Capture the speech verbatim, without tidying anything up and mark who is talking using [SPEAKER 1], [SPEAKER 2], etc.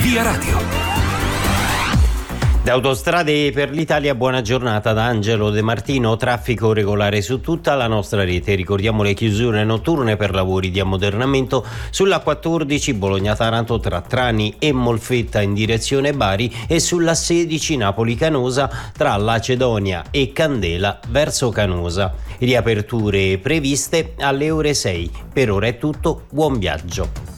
[SPEAKER 1] Via Radio.
[SPEAKER 2] Da Autostrade per l'Italia, buona giornata da Angelo De Martino. Traffico regolare su tutta la nostra rete. Ricordiamo le chiusure notturne per lavori di ammodernamento sulla quattordici Bologna-Taranto tra Trani e Molfetta in direzione Bari e sulla sedici Napoli-Canosa tra Lacedonia e Candela verso Canosa. Riaperture previste alle ore sei. Per ora è tutto, buon viaggio.